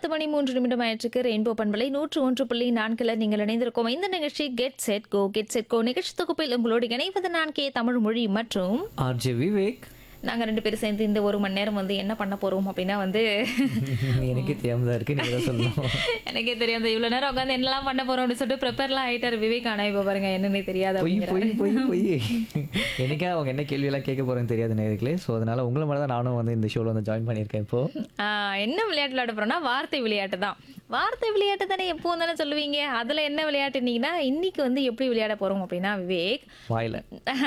10:03 ஆயிற்றுக்கு rainbow பண்பலை 101.4 நீங்கள் இணைந்திருக்கும் இந்த நிகழ்ச்சி get set go. Get set go நிகழ்ச்சி தொகுப்பில் உங்களோடு இணைவது நான் கே தமிழ் மொழி மற்றும் ஆர்ஜே விவேக். நாங்கள் 2 பேரும் சேர்ந்து இந்த 1 மணி நேரம் என்ன பண்ண போறோம் அப்படின்னா எனக்கே தெரியாம தான் இருக்கு, நீங்க தான் சொல்லணும். எனக்கே தெரியாது இவ்வளவு நேரம் உட்காந்து என்னெல்லாம் பண்ண போறோம் அப்படின்னு சொல்லிட்டு ப்ரிப்பேர்லாம் ஆயிட்டாரு விவேக். ஆனா இப்ப பாருங்க என்னன்னே தெரியாது பொய் அப்படிங்கிறாரு. பொய் பொய் பொய். எனக்கே அவங்க என்ன கேள்வி எல்லாம் கேட்க போறேன்னு தெரியாது நேயர்களே. ஸோ அதனால உங்களை மாதிரி தான் நானும் ஜஇந்த ஷோல ஜாயின் பண்ணியிருக்கேன். இப்போ என்ன விளையாட்டு விளையாட போறோம்னா வார்த்தை விளையாட்டு தான். வார்த்தை விளையாட்டு தானே எப்பவும் தானே சொல்லுவீங்க. அதுல என்ன விளையாட்டுனீங்கன்னா இன்னைக்கு எப்படி விளையாட போறோம் அப்படின்னா விவேக் வாயில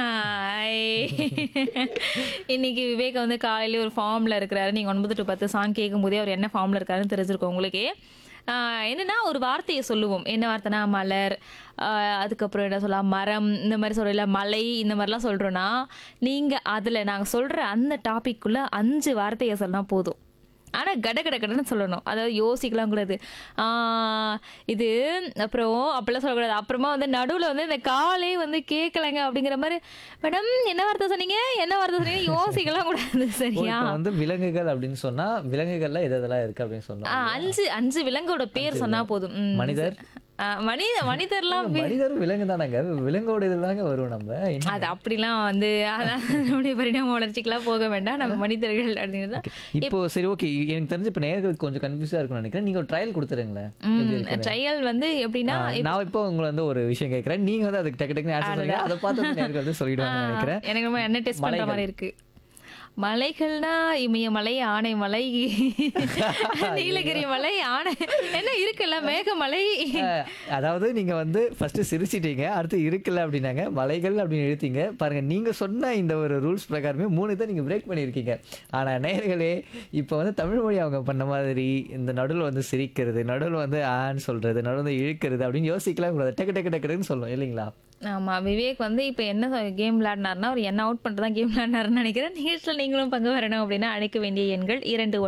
இன்னைக்கு விவேக் காலையில ஒரு ஃபார்ம்ல இருக்கிறாரு. நீங்க 9 to 10 சாங் கேட்கும் போதே அவர் என்ன ஃபார்ம்ல இருக்காருன்னு தெரிஞ்சிருக்கும் உங்களுக்கு. என்னன்னா ஒரு வார்த்தையை சொல்லுவோம். என்ன வார்த்தைனா மலர், அதுக்கப்புறம் என்ன சொல்லலாம் மரம், இந்த மாதிரி சொல்லல மலை, இந்த மாதிரிலாம் சொல்றோம்னா நீங்க அதுல நாங்க சொல்ற அந்த டாபிக்குள்ள 5 வார்த்தையை சொன்னா போதும். ஆனா கட கட கடன்னு சொல்லணும். அதாவது யோசிக்கலாம் கூடாது. இது அப்புறம் அப்படிலாம் சொல்லக்கூடாது. அப்புறமா நடுவுல இந்த காலே கேட்கலங்க அப்படிங்கிற மாதிரி மேடம் என்ன வார்த்தை சொன்னீங்க என்ன வார்த்தை சொன்னீங்க யோசிக்கலாம் கூடாது. சரியா? விலங்குகள் அப்படின்னு சொன்னா விலங்குகள்ல எதெல்லாம் இருக்கு அப்படின்னு சொன்னா 5 விலங்கோட பேர் சொன்னா போதும். மனிதர் மனிதர்லாம் மனிதரும் விலங்கு தானங்க. விலங்கோட இதுதாங்க வரும். நம்ம அது அப்படிலாம் நம்முடைய பரிணாம வளர்ச்சிக்கெல்லாம் போக வேண்டாம். நம்ம மனிதர்கள் அப்படின்னு இப்போ சரி ஓகே. எனக்கு தெரிஞ்சு இப்போ நேர்களுக்கு கொஞ்சம் கன்ஃபியூஸா இருக்கும்னு நினைக்கிறேன். நீங்க ஒரு ட்ரையல் கொடுத்துருங்களேன். ட்ரையல் எப்படின்னா நான் இப்போ உங்களை ஒரு விஷயம் கேட்கறேன். நீங்க அதுக்கு டக்கு டக்குன்னு ஆன்சர் பண்ணுங்க. அதை பார்த்து நேர்கள் சொல்லிடுவாங்க நினைக்கிறேன். எனக்கு ரொம்ப என்ன டெஸ்ட் பண்ற மாதிரி இருக்கு. மலைகள்னா இமயமலை, ஆனைமலை, நீலகிரி மலை, ஆனை என்ன இருக்குல்ல மேகமலை. அதாவது நீங்க ஃபர்ஸ்ட் சிரிச்சிட்டீங்க, அடுத்து இருக்குல்ல அப்படின்னாங்க, மலைகள் அப்படின்னு எழுத்தீங்க பாருங்க. நீங்க சொன்ன இந்த ஒரு ரூல்ஸ் பிரகாரமே 3 தான் நீங்க பிரேக் பண்ணியிருக்கீங்க. ஆனா நேயர்களே இப்போ தமிழ் மொழி அவங்க பண்ண மாதிரி இந்த நடுவில் சிரிக்கிறது, நடுவில் ஆன்னு சொல்றது, நடுவில் இழுக்கிறது அப்படின்னு யோசிக்கலாம் கூடாது. டக்கு டக்கு டக்குன்னு சொல்லும் இல்லைங்களா? ஆமா விவேக் இப்போ என்ன கேம் விளையாடினார்னா அவர் என்ன அவுட் பண்ணுறதா கேம் விளையாடினாருன்னு நினைக்கிறேன். நிகழ்ச்சியில் நீங்களும் பங்கு வரணும் அப்படின்னா அழைக்க வேண்டிய எண்கள்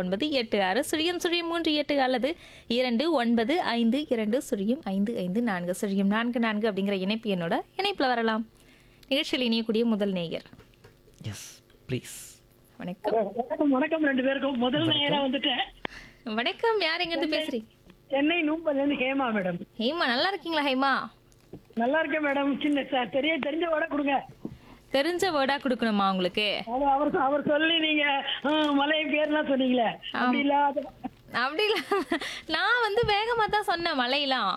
2986 அல்லது 29520554 அப்படிங்கிற இணைப்பு என்னோட இணைப்பில் வரலாம். நிகழ்ச்சியில் இணையக்கூடிய முதல் நேயர். Yes please. வணக்கம். வணக்கம் 2 பேருக்கும். முதல் நேயரா வந்துட்டேன். வணக்கம். யார் எங்கிருந்து பேசுறீங்க? சென்னை நூம்பல்ல ஹேமா மேடம். ஹேமா நல்லா இருக்கீங்களா? ஹேமா நல்லா இருக்கேன் மேடம். சின்ன தெரிஞ்ச வேர்டா கொடுங்க. தெரிஞ்ச வேர்டா கொடுக்கணுமா உங்களுக்கு? அவர் சொல்லி நீங்க மலை பேர்லாம் சொன்னீங்களே அப்படி இல்ல நான் வேகமா தான் சொன்னேன். மலையெல்லாம்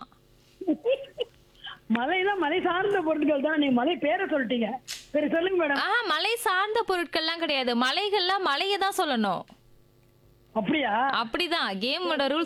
மலை சார்ந்த பொருட்கள் தான். நீங்க மலை பேரை சொல்லிட்டீங்க. சரி சொல்லுங்க மேடம். மலை சார்ந்த பொருட்கள்லாம் கிடையாது. மலைகள்லாம் மலையை தான் சொல்லணும். அப்படியா? அப்படிதான் கேமோட ரூல்ஸ்.